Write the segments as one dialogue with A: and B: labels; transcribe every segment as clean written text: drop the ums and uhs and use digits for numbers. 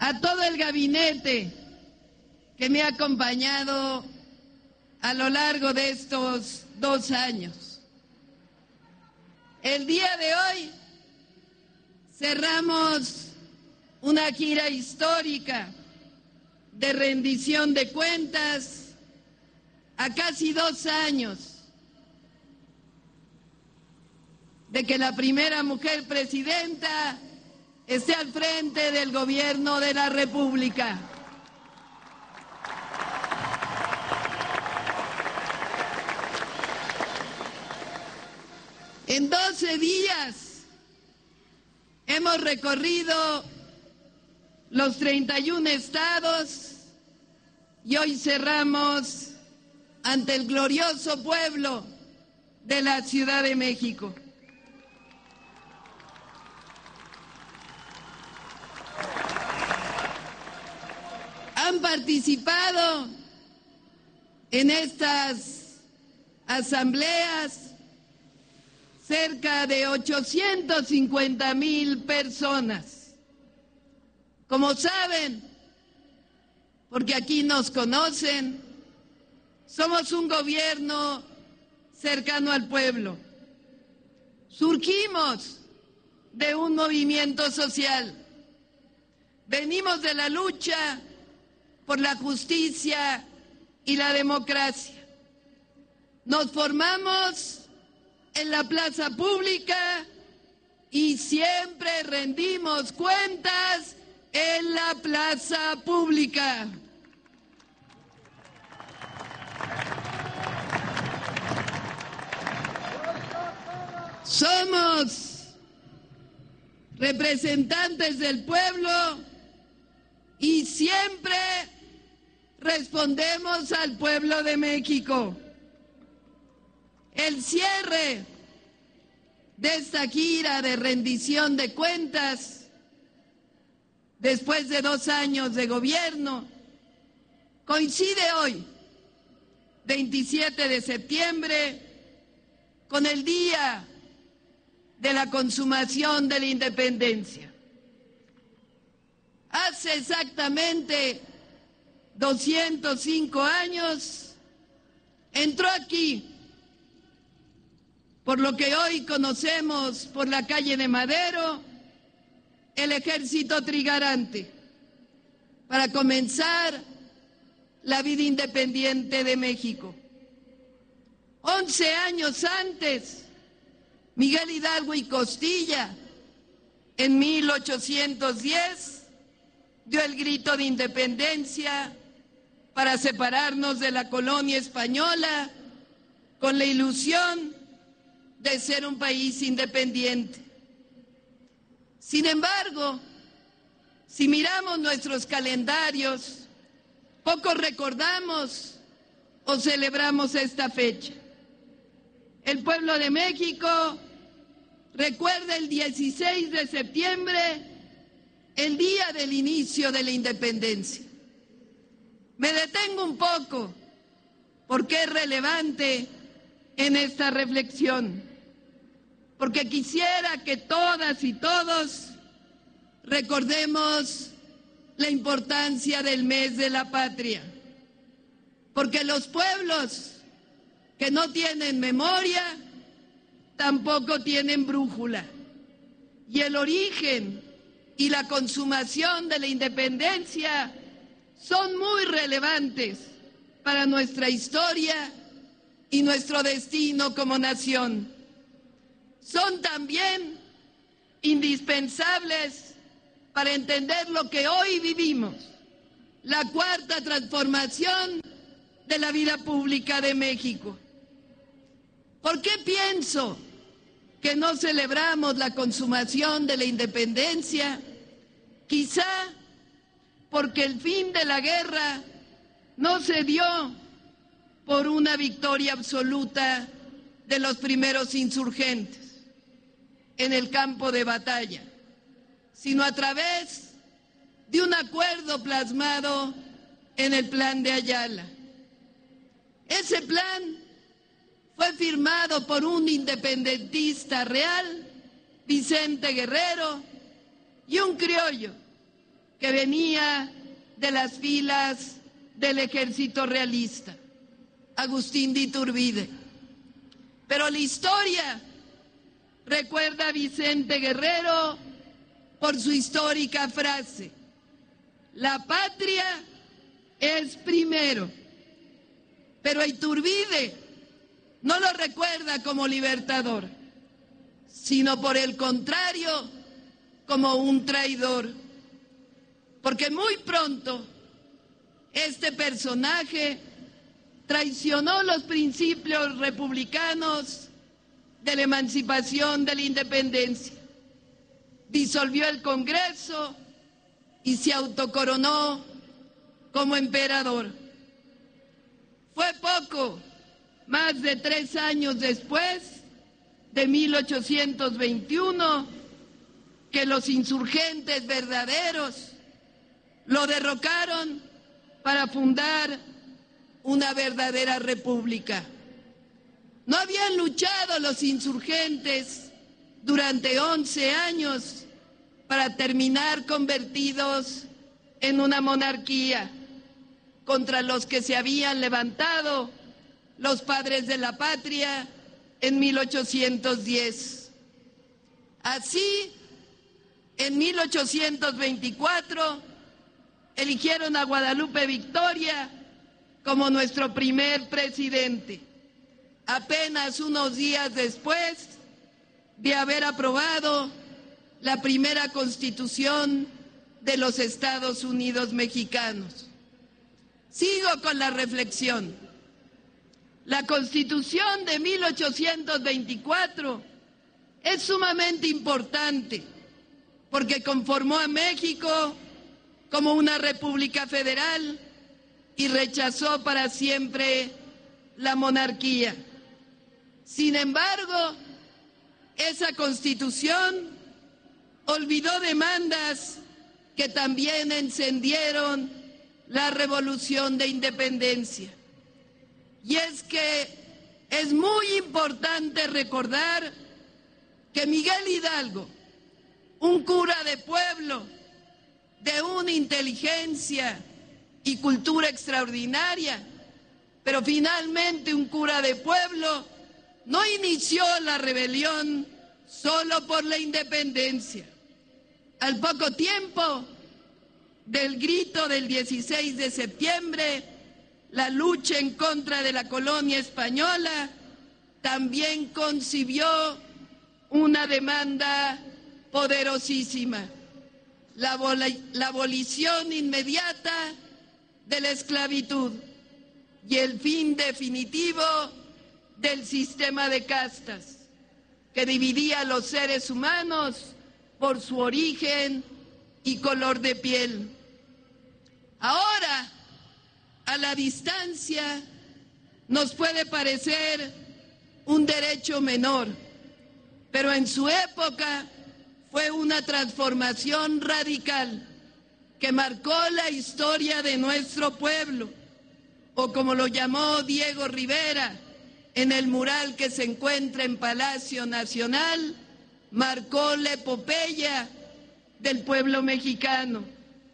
A: a todo el gabinete que me ha acompañado a lo largo de estos 2 años. El día de hoy cerramos una gira histórica de rendición de cuentas a casi 2 años de que la primera mujer presidenta esté al frente del gobierno de la República. En 12 días hemos recorrido los 31 estados y hoy cerramos ante el glorioso pueblo de la Ciudad de México. Han participado en estas asambleas cerca de 850,000 personas. Como saben, porque aquí nos conocen, somos un gobierno cercano al pueblo. Surgimos de un movimiento social. Venimos de la lucha por la justicia y la democracia. Nos formamos en la plaza pública y siempre rendimos cuentas en la plaza pública. Somos representantes del pueblo y siempre respondemos al pueblo de México. El cierre de esta gira de rendición de cuentas, después de 2 años de gobierno, coincide hoy, 27 de septiembre, con el día de la consumación de la independencia. Hace exactamente 205 años entró aquí, por lo que hoy conocemos por la calle de Madero, el Ejército Trigarante, para comenzar la vida independiente de México. 11 años antes, Miguel Hidalgo y Costilla, en 1810, dio el grito de independencia para separarnos de la colonia española con la ilusión de ser un país independiente. Sin embargo, si miramos nuestros calendarios, poco recordamos o celebramos esta fecha. El pueblo de México recuerda el 16 de septiembre, el día del inicio de la independencia. Me detengo un poco porque es relevante en esta reflexión, porque quisiera que todas y todos recordemos la importancia del mes de la patria, porque los pueblos que no tienen memoria tampoco tienen brújula, y el origen y la consumación de la independencia son muy relevantes para nuestra historia y nuestro destino como nación. Son también indispensables para entender lo que hoy vivimos, la cuarta transformación de la vida pública de México. ¿Por qué pienso que no celebramos la consumación de la independencia? Quizá porque el fin de la guerra no se dio por una victoria absoluta de los primeros insurgentes en el campo de batalla, sino a través de un acuerdo plasmado en el Plan de Ayala. Ese plan fue firmado por un independentista real, Vicente Guerrero, y un criollo que venía de las filas del ejército realista, Agustín de Iturbide. Pero la historia recuerda a Vicente Guerrero por su histórica frase: la patria es primero. Pero Iturbide no lo recuerda como libertador, sino por el contrario, como un traidor. Porque muy pronto este personaje traicionó los principios republicanos de la emancipación, de la independencia, disolvió el Congreso y se autocoronó como emperador. Fue poco más de 3 años después de 1821 que los insurgentes verdaderos lo derrocaron para fundar una verdadera república. No habían luchado los insurgentes durante 11 años para terminar convertidos en una monarquía contra los que se habían levantado los padres de la patria en 1810. Así, en 1824, eligieron a Guadalupe Victoria como nuestro primer presidente, apenas unos días después de haber aprobado la primera Constitución de los Estados Unidos mexicanos. Sigo con la reflexión. La Constitución de 1824 es sumamente importante porque conformó a México como una república federal y rechazó para siempre la monarquía. Sin embargo, esa Constitución olvidó demandas que también encendieron la Revolución de Independencia. Y es que es muy importante recordar que Miguel Hidalgo, un cura de pueblo, de una inteligencia y cultura extraordinaria, pero finalmente un cura de pueblo, no inició la rebelión solo por la independencia. Al poco tiempo del grito del 16 de septiembre, la lucha en contra de la colonia española, también concibió una demanda poderosísima: la abolición inmediata de la esclavitud y el fin definitivo del sistema de castas que dividía a los seres humanos por su origen y color de piel. Ahora, a la distancia, nos puede parecer un derecho menor, pero en su época fue una transformación radical que marcó la historia de nuestro pueblo, o como lo llamó Diego Rivera en el mural que se encuentra en Palacio Nacional, marcó la epopeya del pueblo mexicano.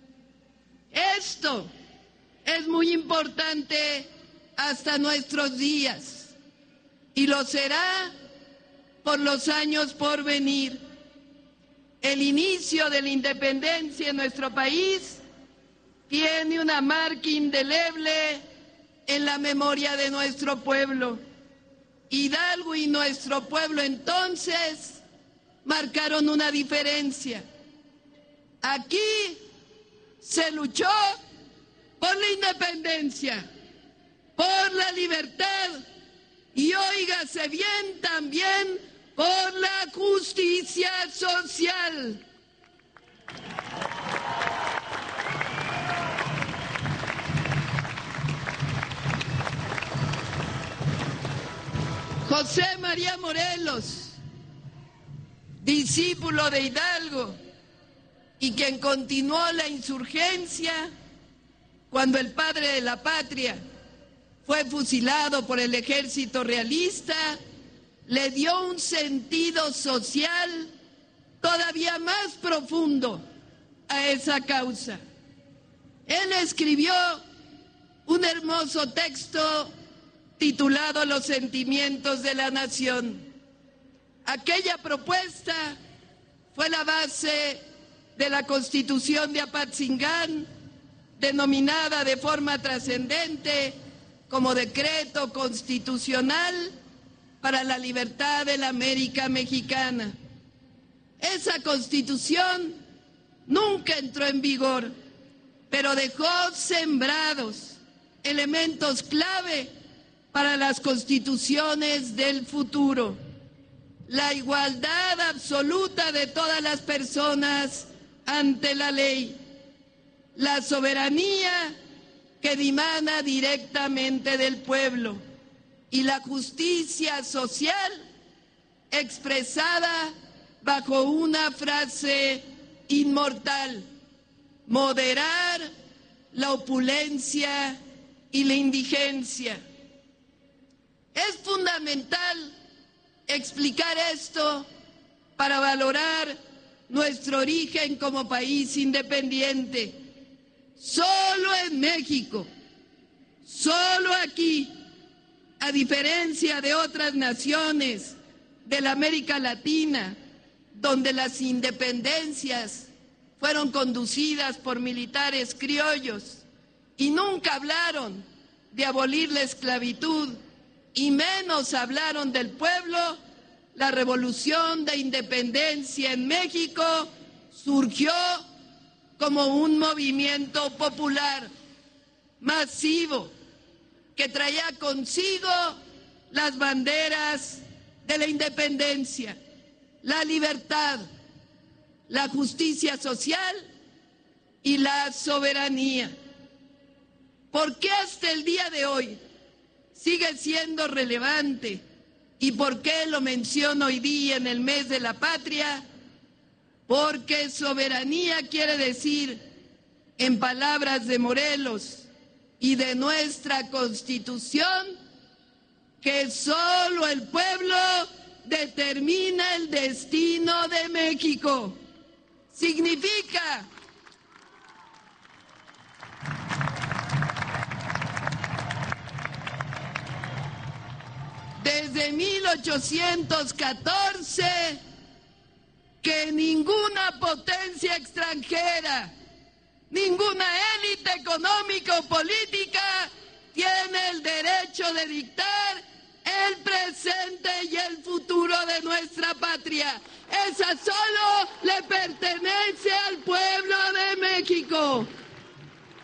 A: Esto es muy importante hasta nuestros días y lo será por los años por venir. El inicio de la independencia en nuestro país tiene una marca indeleble en la memoria de nuestro pueblo. Hidalgo y nuestro pueblo entonces marcaron una diferencia. Aquí se luchó por la independencia, por la libertad y, óigase bien, también por la justicia social. José María Morelos, discípulo de Hidalgo y quien continuó la insurgencia cuando el padre de la patria fue fusilado por el ejército realista, le dio un sentido social todavía más profundo a esa causa. Él escribió un hermoso texto titulado Los sentimientos de la nación. Aquella propuesta fue la base de la Constitución de Apatzingán, denominada de forma trascendente como Decreto Constitucional para la Libertad de la América Mexicana. Esa Constitución nunca entró en vigor, pero dejó sembrados elementos clave para las constituciones del futuro. La igualdad absoluta de todas las personas ante la ley, la soberanía que dimana directamente del pueblo y la justicia social expresada bajo una frase inmortal: moderar la opulencia y la indigencia. Es fundamental explicar esto para valorar nuestro origen como país independiente. Solo en México, solo aquí, a diferencia de otras naciones de la América Latina, donde las independencias fueron conducidas por militares criollos y nunca hablaron de abolir la esclavitud y menos hablaron del pueblo, la revolución de independencia en México surgió como un movimiento popular masivo que traía consigo las banderas de la independencia, la libertad, la justicia social y la soberanía. ¿Por qué hasta el día de hoy sigue siendo relevante? ¿Y por qué lo menciono hoy día en el mes de la patria? Porque soberanía quiere decir, en palabras de Morelos y de nuestra Constitución, que solo el pueblo determina el destino de México. Significa desde 1814 que ninguna potencia extranjera, ninguna élite económica o política tiene el derecho de dictar el presente y el futuro de nuestra patria. Esa solo le pertenece al pueblo de México.